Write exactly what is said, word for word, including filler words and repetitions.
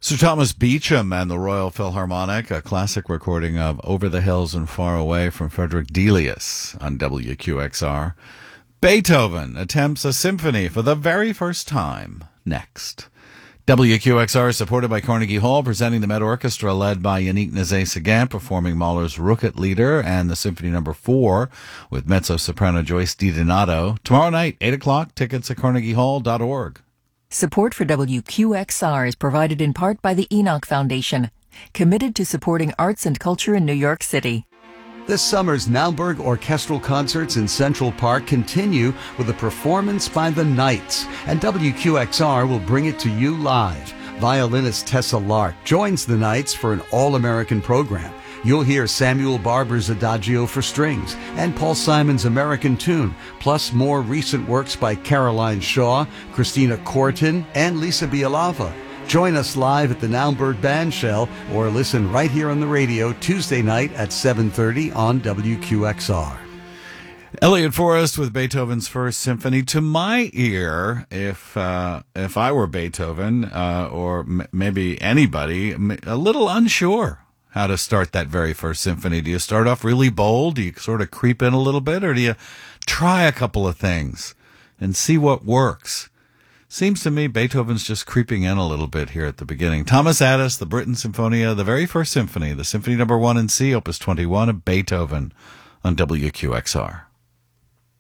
Sir Thomas Beecham and the Royal Philharmonic, a classic recording of Over the Hills and Far Away from Frederick Delius on W Q X R. Beethoven attempts a symphony for the very first time. Next. W Q X R is supported by Carnegie Hall, presenting the Met Orchestra led by Yannick Nézet-Séguin, performing Mahler's Rückert Lieder and the Symphony Number Four with mezzo-soprano Joyce DiDonato. Tomorrow night, eight o'clock, tickets at carnegie hall dot org. Support for W Q X R is provided in part by the Enoch Foundation, committed to supporting arts and culture in New York City. This summer's Naumburg Orchestral Concerts in Central Park continue with a performance by the Knights, and W Q X R will bring it to you live. Violinist Tessa Lark joins the Knights for an all-American program. You'll hear Samuel Barber's Adagio for strings and Paul Simon's American Tune, plus more recent works by Caroline Shaw, Christina Corton, and Lisa Bialava. Join us live at the Naumburg Bandshell or listen right here on the radio Tuesday night at seven thirty on W Q X R. Elliot Forrest with Beethoven's First Symphony. To my ear, if uh, if I were Beethoven uh, or m- maybe anybody, a little unsure how to start that very first symphony. Do you start off really bold? Do you sort of creep in a little bit? Or do you try a couple of things and see what works? Seems to me Beethoven's just creeping in a little bit here at the beginning. Thomas Addis, the Britten Symphonia, the very first symphony, the Symphony Number One in C, Opus twenty-one of Beethoven on W Q X R.